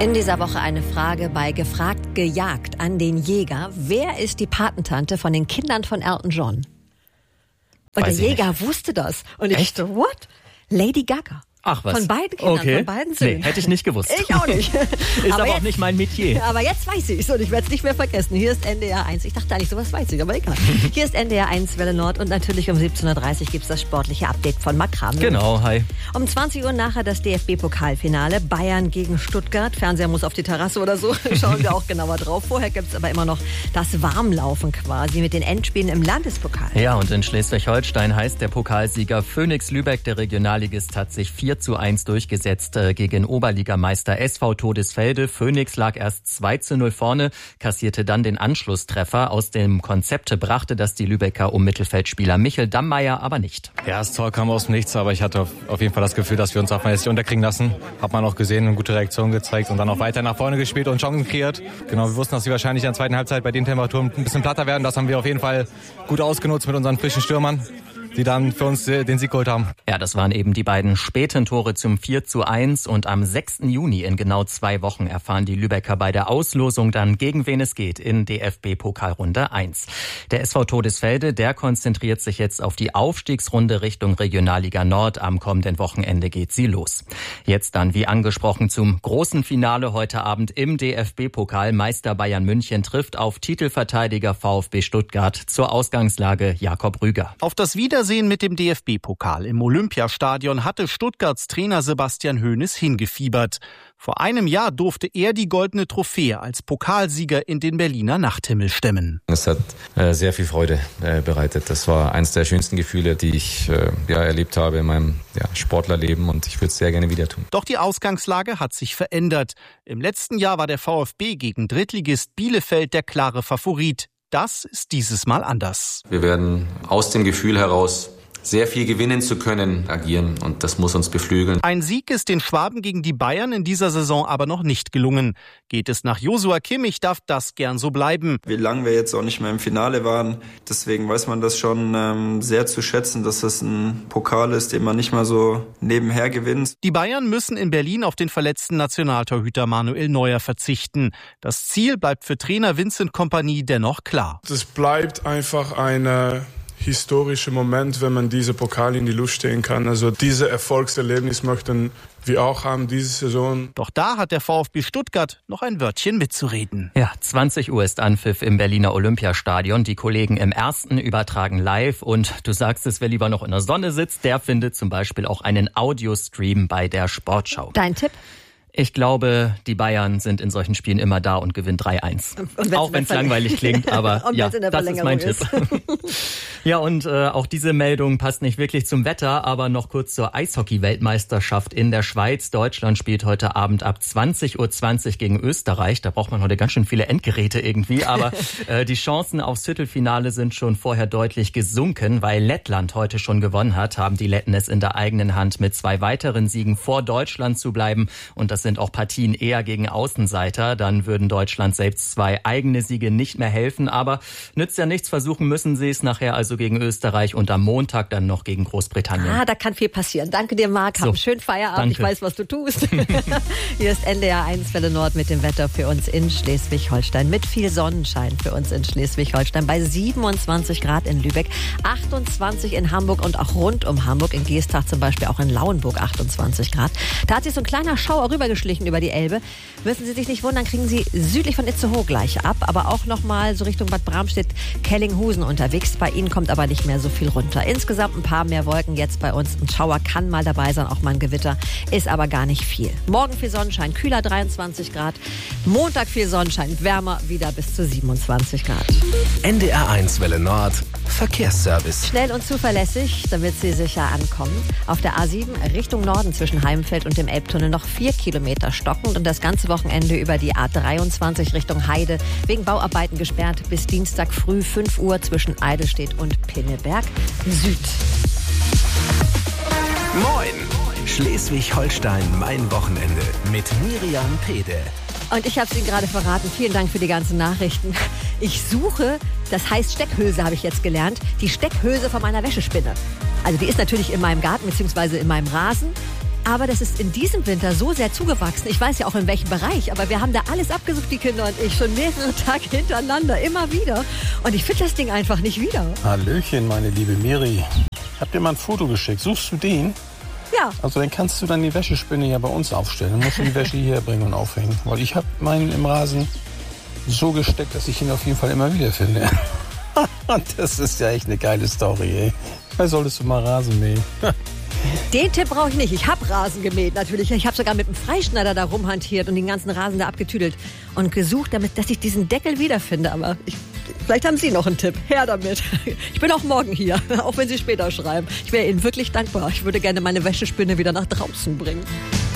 In dieser Woche eine Frage bei Gefragt gejagt an den Jäger. Wer ist die Patentante von den Kindern von Elton John? Und der Jäger wusste das. Und ich dachte, what? Lady Gaga. Ach was. Von beiden Kindern, von beiden Söhnen. Nee, hätte ich nicht gewusst. Ich auch nicht. Ist aber auch nicht mein Metier. Aber jetzt weiß ich es und ich werde es nicht mehr vergessen. Hier ist NDR 1. Ich dachte eigentlich, sowas weiß ich, aber egal. Hier ist NDR 1 Welle Nord und natürlich um 17.30 Uhr gibt es das sportliche Update von Makram. Genau, hi. Um 20 Uhr nachher das DFB-Pokalfinale. Bayern gegen Stuttgart. Fernseher muss auf die Terrasse oder so. Schauen wir auch genauer drauf. Vorher gibt es aber immer noch das Warmlaufen quasi mit den Endspielen im Landespokal. Ja, und in Schleswig-Holstein heißt der Pokalsieger Phoenix Lübeck. Der Regionalligist hat sich 4:1 durchgesetzt gegen Oberligameister SV Todesfelde. Phoenix lag erst 2:0 vorne, kassierte dann den Anschlusstreffer. Aus dem Konzept brachte das die Lübecker um Mittelfeldspieler Michel Dammeier aber nicht. Ja, das Tor kam aus dem Nichts, aber ich hatte auf jeden Fall das Gefühl, dass wir uns davon jetzt nicht unterkriegen lassen. Hat man auch gesehen, eine gute Reaktion gezeigt und dann auch weiter nach vorne gespielt und Chancen kreiert. Genau, wir wussten, dass sie wahrscheinlich in der zweiten Halbzeit bei den Temperaturen ein bisschen platter werden. Das haben wir auf jeden Fall gut ausgenutzt mit unseren frischen Stürmern, die dann für uns den Sieg geholt haben. Ja, das waren eben die beiden späten Tore zum 4:1 und am 6. Juni in genau 2 Wochen erfahren die Lübecker bei der Auslosung dann, gegen wen es geht in DFB-Pokalrunde 1. Der SV Todesfelde, der konzentriert sich jetzt auf die Aufstiegsrunde Richtung Regionalliga Nord. Am kommenden Wochenende geht sie los. Jetzt dann, wie angesprochen, zum großen Finale heute Abend im DFB-Pokal. Meister Bayern München trifft auf Titelverteidiger VfB Stuttgart. Zur Ausgangslage Jakob Rüger. Auf das Wiedersehen mit dem DFB-Pokal im Olympiastadion hatte Stuttgarts Trainer Sebastian Hoeneß hingefiebert. Vor einem Jahr durfte er die goldene Trophäe als Pokalsieger in den Berliner Nachthimmel stemmen. Es hat sehr viel Freude bereitet. Das war eines der schönsten Gefühle, die ich erlebt habe in meinem Sportlerleben und ich würde es sehr gerne wieder tun. Doch die Ausgangslage hat sich verändert. Im letzten Jahr war der VfB gegen Drittligist Bielefeld der klare Favorit. Das ist dieses Mal anders. Wir werden aus dem Gefühl heraus, sehr viel gewinnen zu können, agieren und das muss uns beflügeln. Ein Sieg ist den Schwaben gegen die Bayern in dieser Saison aber noch nicht gelungen. Geht es nach Joshua Kimmich, darf das gern so bleiben. Wie lange wir jetzt auch nicht mehr im Finale waren, deswegen weiß man das schon sehr zu schätzen, dass das ein Pokal ist, den man nicht mal so nebenher gewinnt. Die Bayern müssen in Berlin auf den verletzten Nationaltorhüter Manuel Neuer verzichten. Das Ziel bleibt für Trainer Vincent Kompany dennoch klar. Es bleibt einfach eine historischer Moment, wenn man diese Pokal in die Luft stehen kann. Also diese Erfolgserlebnis möchten wir auch haben diese Saison. Doch da hat der VfB Stuttgart noch ein Wörtchen mitzureden. Ja, 20 Uhr ist Anpfiff im Berliner Olympiastadion. Die Kollegen im Ersten übertragen live und du sagst es, wer lieber noch in der Sonne sitzt, der findet zum Beispiel auch einen Audiostream bei der Sportschau. Dein Tipp? Ich glaube, die Bayern sind in solchen Spielen immer da und gewinnen 3:1. Auch wenn es langweilig klingt, aber ja, das ist mein Tipp. Ja, und auch diese Meldung passt nicht wirklich zum Wetter, aber noch kurz zur Eishockey-Weltmeisterschaft in der Schweiz. Deutschland spielt heute Abend ab 20:20 Uhr gegen Österreich. Da braucht man heute ganz schön viele Endgeräte irgendwie, aber die Chancen aufs Viertelfinale sind schon vorher deutlich gesunken. Weil Lettland heute schon gewonnen hat, haben die Letten es in der eigenen Hand, mit 2 weiteren Siegen vor Deutschland zu bleiben. Und das sind auch Partien eher gegen Außenseiter. Dann würden Deutschland selbst 2 eigene Siege nicht mehr helfen. Aber nützt ja nichts, versuchen müssen sie es nachher also gegen Österreich und am Montag dann noch gegen Großbritannien. Da kann viel passieren. Danke dir, Marc. Hab einen schönen Feierabend. Danke. Ich weiß, was du tust. Hier ist NDR 1 Welle Nord mit dem Wetter für uns in Schleswig-Holstein. Mit viel Sonnenschein für uns in Schleswig-Holstein. Bei 27 Grad in Lübeck, 28 in Hamburg und auch rund um Hamburg. In Geestach zum Beispiel, auch in Lauenburg 28 Grad. Da hat sich so ein kleiner Schauer rübergeschlichen über die Elbe. Müssen Sie sich nicht wundern, kriegen Sie südlich von Itzehoe gleich ab. Aber auch nochmal so Richtung Bad Bramstedt, Kellinghusen unterwegs. Bei Ihnen kommt aber nicht mehr so viel runter. Insgesamt ein paar mehr Wolken jetzt bei uns. Ein Schauer kann mal dabei sein, auch mal ein Gewitter. Ist aber gar nicht viel. Morgen viel Sonnenschein, kühler 23 Grad. Montag viel Sonnenschein, wärmer wieder bis zu 27 Grad. NDR 1 Welle Nord, Verkehrsservice. Schnell und zuverlässig, damit Sie sicher ankommen. Auf der A7 Richtung Norden zwischen Heimfeld und dem Elbtunnel noch 4 Kilometer stockend und das ganze Wochenende über die A23 Richtung Heide wegen Bauarbeiten gesperrt bis Dienstag früh 5 Uhr zwischen Eidelstedt und Pinneberg Süd. Moin! Schleswig-Holstein, mein Wochenende mit Miriam Pede. Und ich habe es Ihnen gerade verraten. Vielen Dank für die ganzen Nachrichten. Ich suche, das heißt Steckhülse, habe ich jetzt gelernt, die Steckhülse von meiner Wäschespinne. Also die ist natürlich in meinem Garten bzw. in meinem Rasen. Aber das ist in diesem Winter so sehr zugewachsen. Ich weiß ja auch in welchem Bereich, aber wir haben da alles abgesucht, die Kinder und ich, schon mehrere Tage hintereinander, immer wieder. Und ich finde das Ding einfach nicht wieder. Hallöchen, meine liebe Miri. Ich hab dir mal ein Foto geschickt. Suchst du den? Ja. Also dann kannst du dann die Wäschespinne ja bei uns aufstellen. Dann musst du die Wäsche hierher bringen und aufhängen. Weil ich habe meinen im Rasen so gesteckt, dass ich ihn auf jeden Fall immer wieder finde. Das ist ja echt eine geile Story, ey. Da solltest du mal Rasen mähen. Den Tipp brauche ich nicht. Ich habe Rasen gemäht, natürlich. Ich habe sogar mit dem Freischneider da rumhantiert und den ganzen Rasen da abgetüdelt und gesucht, dass ich diesen Deckel wiederfinde. Aber vielleicht haben Sie noch einen Tipp. Her damit. Ich bin auch morgen hier, auch wenn Sie später schreiben. Ich wäre Ihnen wirklich dankbar. Ich würde gerne meine Wäschespinne wieder nach draußen bringen.